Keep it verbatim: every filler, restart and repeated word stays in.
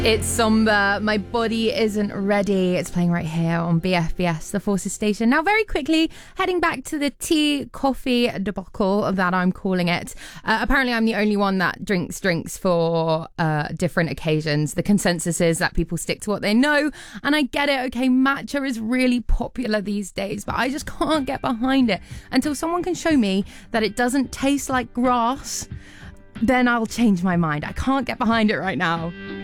It's somber. My body isn't ready. It's playing right here on B F B S, the Forces Station. Now, very quickly, heading back to the tea, coffee debacle that I'm calling it. Uh, apparently, I'm the only one that drinks drinks for uh, different occasions. The consensus is that people stick to what they know. And I get it. Okay, matcha is really popular these days, but I just can't get behind it until someone can show me that it doesn't taste like grass. Then I'll change my mind. I can't get behind it right now.